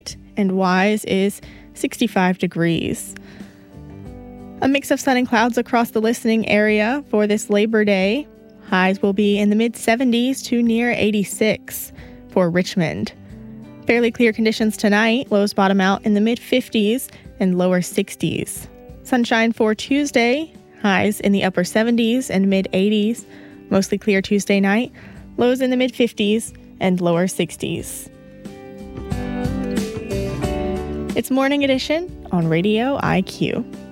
and Wise is 65 degrees. A mix of sun and clouds across the listening area for this Labor Day. Highs will be in the mid-70s to near 86 for Richmond. Fairly clear conditions tonight. Lows bottom out in the mid-50s and lower 60s. Sunshine for Tuesday. Highs in the upper 70s and mid-80s. Mostly clear Tuesday night. Lows in the mid-50s and lower 60s. It's Morning Edition on Radio IQ.